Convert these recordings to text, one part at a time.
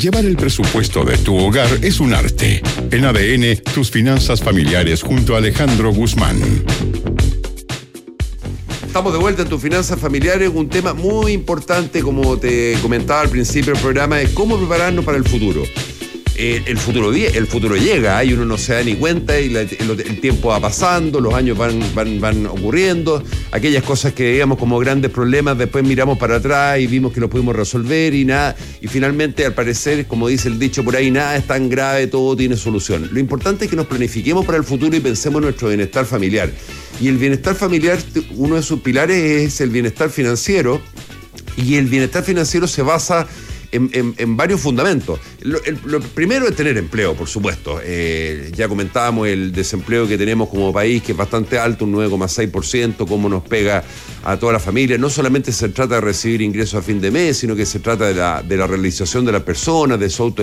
Llevar el presupuesto de tu hogar es un arte. En ADN, tus finanzas familiares junto a Alejandro Guzmán. Estamos de vuelta en tus finanzas familiares. Un tema muy importante, como te comentaba al principio del programa, es cómo prepararnos para el futuro. El futuro llega y uno no se da ni cuenta y el tiempo va pasando, los años van ocurriendo, aquellas cosas que veíamos como grandes problemas, después miramos para atrás y vimos que los pudimos resolver y nada, y finalmente al parecer, como dice el dicho por ahí, nada es tan grave, todo tiene solución. Lo importante es que nos planifiquemos para el futuro y pensemos en nuestro bienestar familiar. Y el bienestar familiar, uno de sus pilares es el bienestar financiero, y el bienestar financiero se basa en varios fundamentos. Lo primero es tener empleo, por supuesto. Ya comentábamos el desempleo que tenemos como país, que es bastante alto, un 9,6%, cómo nos pega a toda la familia. No solamente se trata de recibir ingresos a fin de mes, sino que se trata de la realización de las personas, de su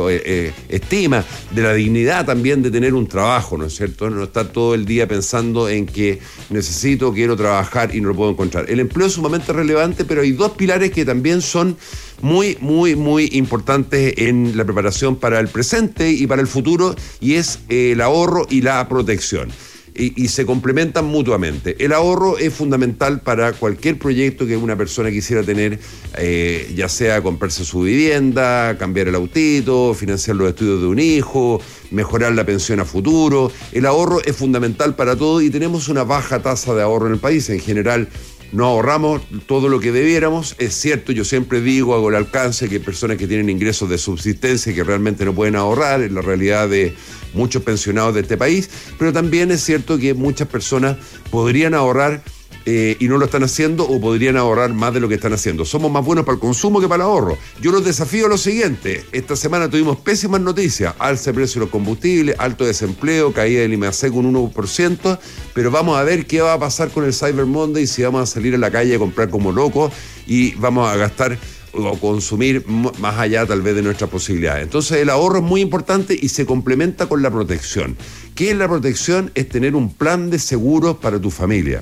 autoestima, de la dignidad también de tener un trabajo, ¿no es cierto? No estar todo el día pensando en que quiero trabajar y no lo puedo encontrar. El empleo es sumamente relevante, pero hay dos pilares que también son muy importantes en la preparación para el presente y para el futuro, y es el ahorro y la protección. Y se complementan mutuamente. El ahorro es fundamental para cualquier proyecto que una persona quisiera tener, ya sea comprarse su vivienda, cambiar el autito, financiar los estudios de un hijo, mejorar la pensión a futuro. El ahorro es fundamental para todo y tenemos una baja tasa de ahorro en el país. En general, no ahorramos todo lo que debiéramos. Es cierto, yo siempre digo, hago el alcance, que hay personas que tienen ingresos de subsistencia que realmente no pueden ahorrar, es la realidad de muchos pensionados de este país, pero también es cierto que muchas personas podrían ahorrar y no lo están haciendo, o podrían ahorrar más de lo que están haciendo. Somos más buenos para el consumo que para el ahorro. Yo los desafío a lo siguiente: esta semana tuvimos pésimas noticias, alza de precio de los combustibles, alto desempleo, caída del IMASEC un 1%, pero vamos a ver qué va a pasar con el Cyber Monday, si vamos a salir a la calle a comprar como locos y vamos a gastar o consumir más allá tal vez de nuestras posibilidades. Entonces el ahorro es muy importante y se complementa con la protección. ¿Qué es la protección? Es tener un plan de seguros para tu familia.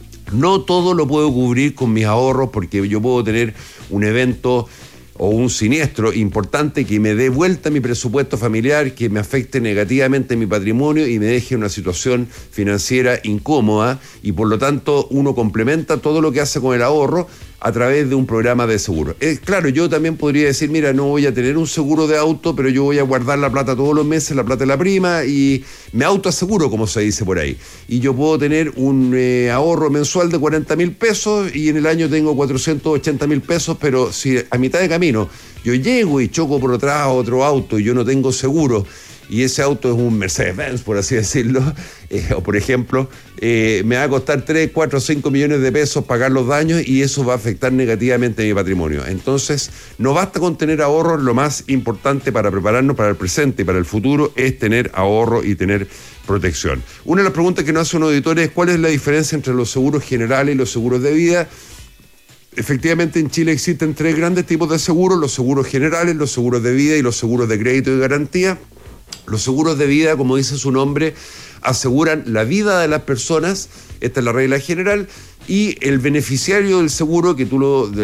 No todo lo puedo cubrir con mis ahorros, porque yo puedo tener un evento o un siniestro importante que me dé vuelta mi presupuesto familiar, que me afecte negativamente mi patrimonio y me deje en una situación financiera incómoda, y por lo tanto uno complementa todo lo que hace con el ahorro a través de un programa de seguro. Claro, yo también podría decir, mira, no voy a tener un seguro de auto, pero yo voy a guardar la plata todos los meses, la plata de la prima, y me autoaseguro, como se dice por ahí. Y yo puedo tener un ahorro mensual de 40,000 pesos y en el año tengo 480,000 pesos, pero si a mitad de camino yo llego y choco por atrás a otro auto y yo no tengo seguro, y ese auto es un Mercedes-Benz, por así decirlo, o por ejemplo, me va a costar 3, 4, 5 millones de pesos pagar los daños, y eso va a afectar negativamente mi patrimonio. Entonces, no basta con tener ahorros, lo más importante para prepararnos para el presente y para el futuro es tener ahorro y tener protección. Una de las preguntas que nos hace un auditor es: ¿cuál es la diferencia entre los seguros generales y los seguros de vida? Efectivamente, en Chile existen 3 grandes tipos de seguros: los seguros generales, los seguros de vida y los seguros de crédito y garantía. Los seguros de vida, como dice su nombre, aseguran la vida de las personas, esta es la regla general, y el beneficiario del seguro, que tú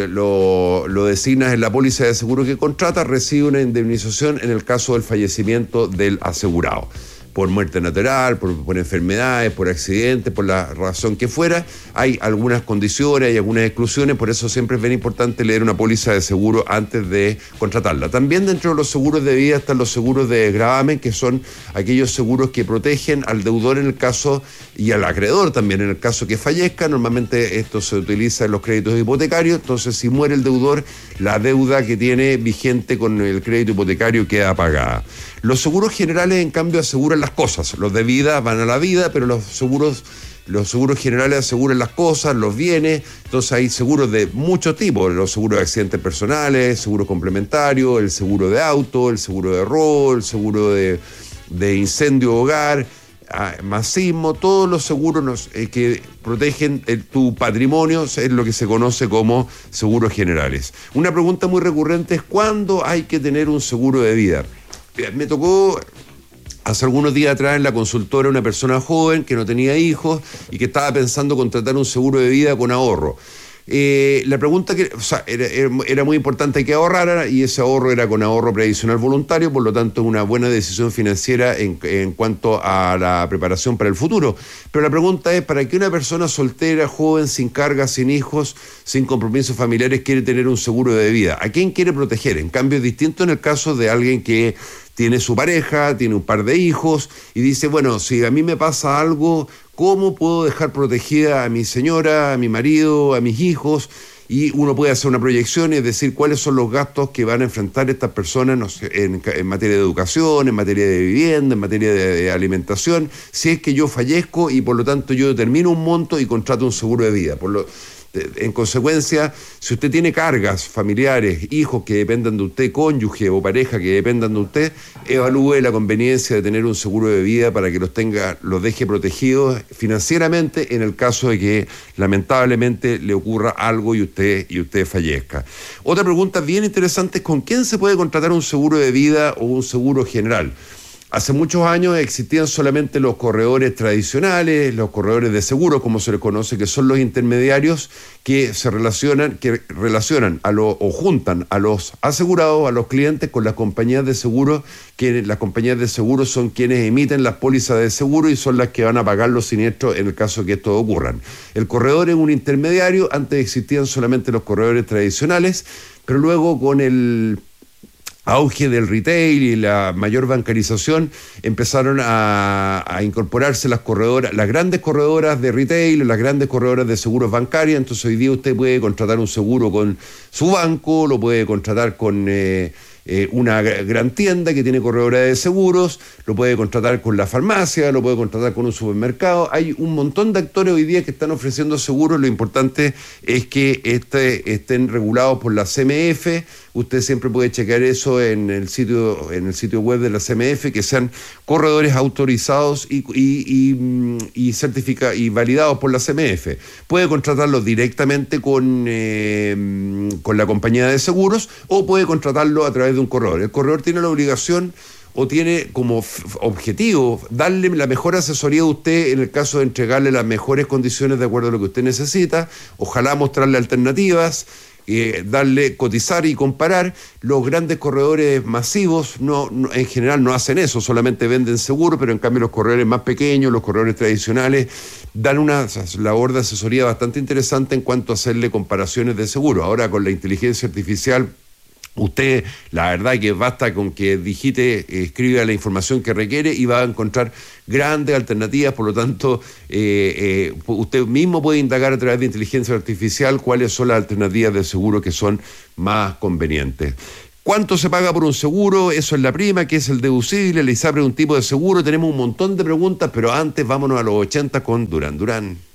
lo designas en la póliza de seguro que contratas, recibe una indemnización en el caso del fallecimiento del asegurado, por muerte natural, por enfermedades, por accidentes, por la razón que fuera. Hay algunas condiciones, hay algunas exclusiones, por eso siempre es bien importante leer una póliza de seguro antes de contratarla. También dentro de los seguros de vida están los seguros de gravamen, que son aquellos seguros que protegen al deudor en el caso, y al acreedor también en el caso que fallezca. Normalmente esto se utiliza en los créditos hipotecarios. Entonces, si muere el deudor, la deuda que tiene vigente con el crédito hipotecario queda pagada. Los seguros generales, en cambio, aseguran las cosas. Los de vida van a la vida, pero los seguros generales aseguran las cosas, los bienes. Entonces hay seguros de muchos tipos: los seguros de accidentes personales, seguro complementario, el seguro de auto, el seguro de robo, el seguro de incendio hogar, más sismo. Todos los seguros que protegen tu patrimonio es lo que se conoce como seguros generales. Una pregunta muy recurrente es: ¿cuándo hay que tener un seguro de vida? Me tocó hace algunos días atrás en la consultora una persona joven que no tenía hijos y que estaba pensando contratar un seguro de vida con ahorro. La pregunta era muy importante que ahorrara, y ese ahorro era con ahorro previsional voluntario, por lo tanto una buena decisión financiera en cuanto a la preparación para el futuro. Pero la pregunta es, ¿para qué una persona soltera, joven, sin cargas, sin hijos, sin compromisos familiares quiere tener un seguro de vida? ¿A quién quiere proteger? En cambio, es distinto en el caso de alguien que tiene su pareja, tiene un par de hijos y dice, bueno, si a mí me pasa algo, ¿cómo puedo dejar protegida a mi señora, a mi marido, a mis hijos? Y uno puede hacer una proyección, es decir, cuáles son los gastos que van a enfrentar estas personas, no sé, en materia de educación, en materia de vivienda, en materia de alimentación, si es que yo fallezco y por lo tanto yo determino un monto y contrato un seguro de vida. En consecuencia, si usted tiene cargas familiares, hijos que dependan de usted, cónyuge o pareja que dependan de usted, evalúe la conveniencia de tener un seguro de vida para que los deje protegidos financieramente en el caso de que lamentablemente le ocurra algo y usted fallezca. Otra pregunta bien interesante es ¿con quién se puede contratar un seguro de vida o un seguro general? Hace muchos años existían solamente los corredores tradicionales, los corredores de seguros, como se les conoce, que son los intermediarios que relacionan o juntan a los asegurados, a los clientes, con las compañías de seguros, que las compañías de seguros son quienes emiten las pólizas de seguro y son las que van a pagar los siniestros en el caso que esto ocurran. El corredor es un intermediario, antes existían solamente los corredores tradicionales, pero luego con el auge del retail y la mayor bancarización, empezaron a incorporarse las grandes corredoras de retail, las grandes corredoras de seguros bancarias. Entonces hoy día usted puede contratar un seguro con su banco, lo puede contratar con una gran tienda que tiene corredora de seguros, lo puede contratar con la farmacia, lo puede contratar con un supermercado. Hay un montón de actores hoy día que están ofreciendo seguros. Lo importante es que estén regulados por la CMF. Usted siempre puede chequear eso en el sitio web de la CMF, que sean corredores autorizados y certificados y validados por la CMF. Puede contratarlos directamente con la compañía de seguros o puede contratarlo a través de un corredor. El corredor tiene la obligación o tiene como objetivo darle la mejor asesoría a usted en el caso de entregarle las mejores condiciones de acuerdo a lo que usted necesita, ojalá mostrarle alternativas, cotizar y comparar. Los grandes corredores masivos en general no hacen eso, solamente venden seguro, pero en cambio los corredores más pequeños, los corredores tradicionales, dan una labor de asesoría bastante interesante en cuanto a hacerle comparaciones de seguro. Ahora con la inteligencia artificial, usted, la verdad que basta con que escriba la información que requiere y va a encontrar grandes alternativas. Por lo tanto, usted mismo puede indagar a través de inteligencia artificial cuáles son las alternativas de seguro que son más convenientes. ¿Cuánto se paga por un seguro? Eso es la prima, ¿qué es el deducible? ¿La ISAPRE es un tipo de seguro? Tenemos un montón de preguntas, pero antes vámonos a los 80 con Durán Durán.